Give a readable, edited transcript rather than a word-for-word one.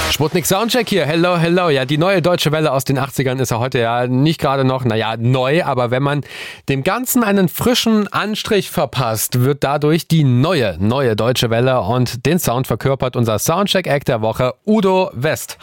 Sputnik Soundcheck hier, hello, hello. Ja, die neue Deutsche Welle aus den 80ern ist ja heute ja nicht gerade noch, neu, aber wenn man dem Ganzen einen frischen Anstrich verpasst, wird dadurch die neue Deutsche Welle und den Sound verkörpert unser Soundcheck-Act der Woche, Udo West.